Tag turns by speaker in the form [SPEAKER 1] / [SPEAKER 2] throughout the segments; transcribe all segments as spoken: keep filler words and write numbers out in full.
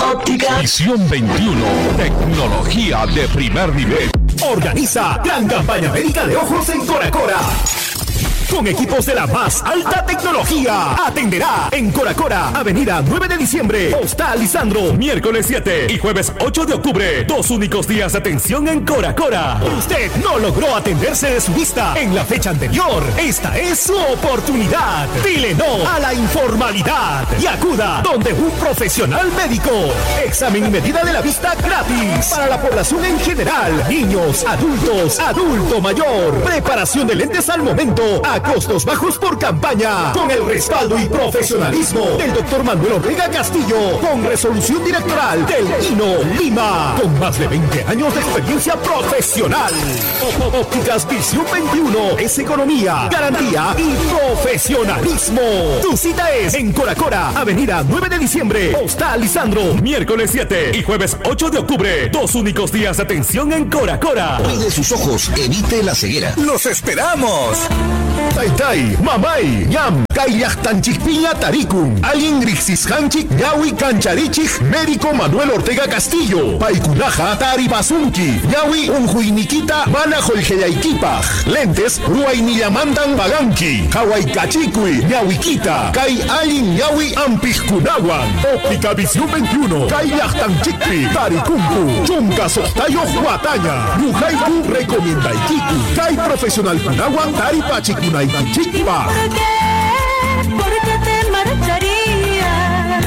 [SPEAKER 1] Óptica
[SPEAKER 2] Visión veintiuno, tecnología de primer nivel.
[SPEAKER 3] Organiza gran campaña médica de ojos en Cora Cora. Con equipos de la más alta tecnología. Atenderá en Cora Cora, Avenida nueve de diciembre, Hostal Lisandro, miércoles siete y jueves ocho de octubre. Dos únicos días de atención en Cora Cora. Usted no logró atenderse de su vista en la fecha anterior. Esta es su oportunidad. Dile no a la informalidad y acuda donde un profesional médico. Examen y medida de la vista gratis para la población en general. Niños, adultos, adulto mayor. Preparación de lentes al momento. A costos bajos por campaña, con el respaldo y profesionalismo del doctor Manuel Ortega Castillo, con resolución directoral del INO Lima, con más de veinte años de experiencia profesional. Ópticas Visión veintiuno es economía, garantía y profesionalismo. Tu cita es en Cora Cora, Avenida nueve de diciembre, Hostal Lisandro, miércoles siete y jueves ocho de octubre. Dos únicos días de atención en Cora Cora.
[SPEAKER 4] Cuide sus ojos, evite la ceguera.
[SPEAKER 3] ¡Los esperamos! Tai Tai, Mamay, Yam, Kayachtanchikpiña Tarikun, Alin Rixishanchik, Yawi Kancharichik, Médico Manuel Ortega Castillo, Paikunaja, Taribasunki, Yawi Unjuinikita, Mana Jolgeyaikipaj, Lentes, Ruainillamandan Baganki, Hawaii Kachikui, Yawikita, Kai Alin Yawi Ampijkunawan, Óptica Visión veintiuno, Kayachtanchikpi, Tarikunku, Chunka Sostayo Huataña, Rujaiku Recomienda Ikiku, Kai Profesional Kunawan, Taripachikuna.
[SPEAKER 1] ¿Por qué? ¿Por qué te marcharías?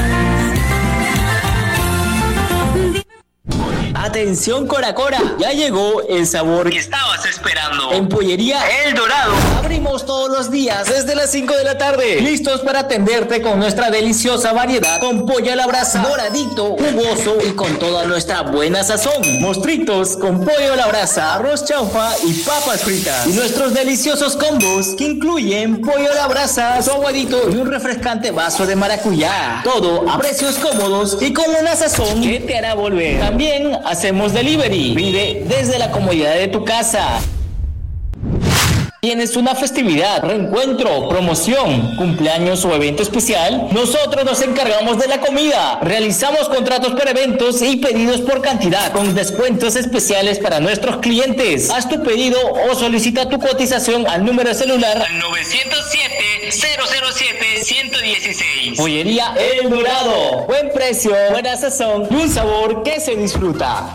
[SPEAKER 5] Atención Cora Cora, ya llegó el sabor que estabas esperando. En Pollería El Dorado abrimos todos los días desde las cinco de la tarde, listos para atenderte con nuestra deliciosa variedad, con pollo a la brasa, doradito, jugoso y con toda nuestra buena sazón. Mostritos con pollo a la brasa, arroz chaufa y papas fritas. Y nuestros deliciosos combos que incluyen pollo a la brasa, su aguadito y un refrescante vaso de maracuyá. Todo a precios cómodos y con una sazón que te hará volver. También hacemos delivery. Pide desde la comodidad de tu casa. ¿Tienes una festividad, reencuentro, promoción, cumpleaños o evento especial? Nosotros nos encargamos de la comida. Realizamos contratos por eventos y pedidos por cantidad, con descuentos especiales para nuestros clientes. Haz tu pedido o solicita tu cotización al número de celular nueve cero siete, cero cero siete, uno uno seis. Pollería El Dorado. Buen precio, buena sazón y un sabor que se disfruta.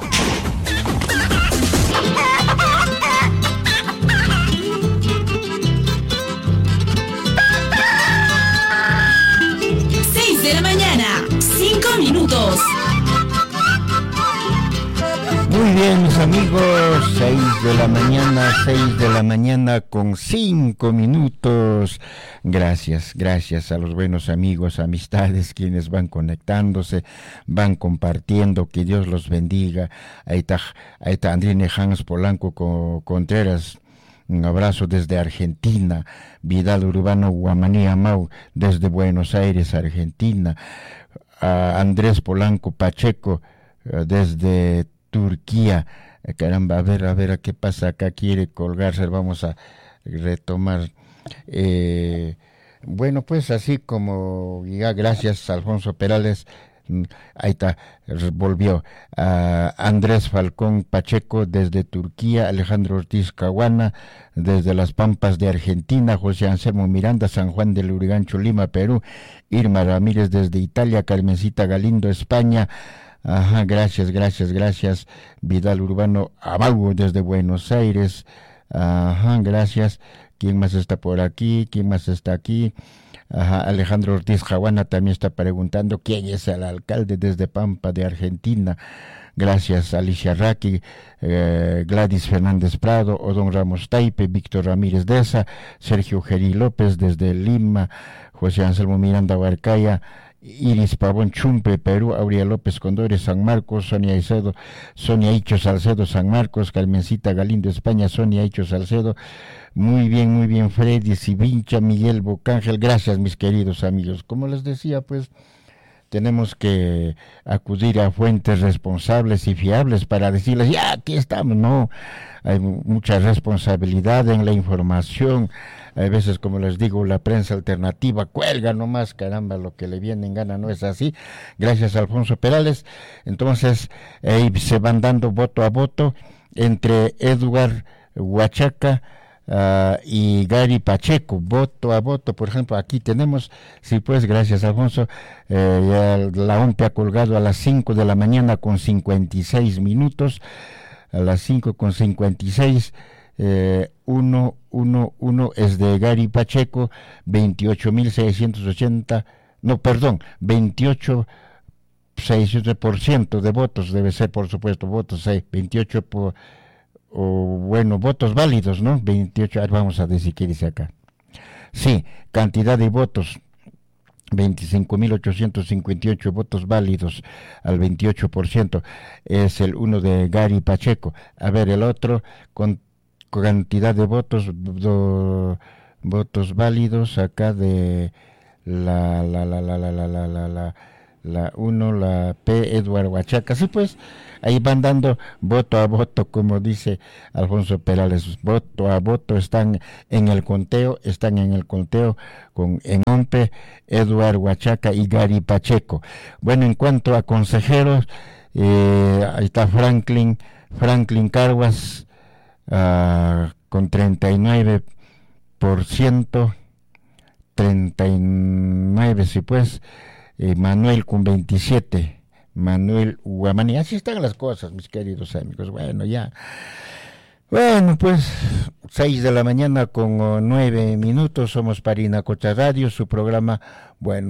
[SPEAKER 6] De la mañana, cinco minutos.
[SPEAKER 7] Muy bien, mis amigos, seis de la mañana, seis de la mañana con cinco minutos. Gracias, gracias a los buenos amigos, amistades, quienes van conectándose, van compartiendo, que Dios los bendiga. Ahí está, ahí está Andrine Hans Polanco Contreras. Un abrazo desde Argentina. Vidal Urbano Guamaní Amau desde Buenos Aires, Argentina. Uh, Andrés Polanco Pacheco uh, desde Turquía. Uh, caramba, a ver, a ver a qué pasa acá. Quiere colgarse, vamos a retomar. Eh, bueno, pues así como ya gracias Alfonso Perales. Ahí está, volvió uh, Andrés Falcón Pacheco desde Turquía, Alejandro Ortiz Caguana desde Las Pampas de Argentina, José Anselmo Miranda, San Juan del Urigancho, Lima, Perú, Irma Ramírez desde Italia, Carmencita Galindo, España. Ajá, gracias, gracias, gracias. Vidal Urbano Abago desde Buenos Aires. Ajá, gracias. ¿Quién más está por aquí? ¿Quién más está aquí? Ajá, Alejandro Ortiz Jaguana también está preguntando quién es el alcalde desde Pampa de Argentina. Gracias, Alicia Raqui, eh, Gladys Fernández Prado, Odón Ramos Taipe, Víctor Ramírez Deza, Sergio Geri López desde Lima, José Anselmo Miranda Barcaya, Iris Pavón Chumpe, Perú, Aurea López Condores, San Marcos, Sonia Icedo, Sonia Hicho Salcedo, San Marcos, Carmencita Galindo, España, Sonia Hicho Salcedo. Muy bien, muy bien, Freddy Sivincha, Miguel Bocángel, gracias mis queridos amigos. Como les decía, pues, tenemos que acudir a fuentes responsables y fiables para decirles, ya, aquí estamos. No, hay mucha responsabilidad en la información. Hay veces, como les digo, la prensa alternativa cuelga nomás, caramba, lo que le viene en gana, no es así. Gracias a Alfonso Perales. Entonces, ahí se van dando voto a voto entre Edward Huachaca Uh, y Gary Pacheco, voto a voto. Por ejemplo, aquí tenemos, sí, pues, gracias Alfonso, eh, ya la O M P E ha colgado a las cinco de la mañana con cincuenta y seis minutos, a las cinco con cincuenta y seis, eh, uno, uno, uno es de Gary Pacheco, veintiocho mil seiscientos ochenta, no, perdón, veintiocho seiscientos por ciento de votos, debe ser, por supuesto, votos, eh, veintiocho por o bueno, votos válidos, ¿no? veintiocho, vamos a decir qué dice acá. Sí, cantidad de votos, veinticinco mil ochocientos cincuenta y ocho votos válidos al veintiocho por ciento, es el uno de Gary Pacheco. A ver, el otro, con cantidad de votos, do, votos válidos, acá de la, la, la, la, la, la, la, la, la la uno, la P. Edward Huachaca. Sí, pues, ahí van dando voto a voto, como dice Alfonso Perales, voto a voto, están en el conteo, están en el conteo con en O M P E, Edward Huachaca y Gary Pacheco. Bueno, en cuanto a consejeros, eh, ahí está Franklin, Franklin Carguas, uh, con treinta y nueve por ciento, treinta y nueve, sí, pues, Eh, Manuel con veintisiete, Manuel Guamani. Así están las cosas, mis queridos amigos. Bueno, ya. Bueno, pues, seis de la mañana con nueve minutos, somos Parinacocha Radio, su programa, bueno.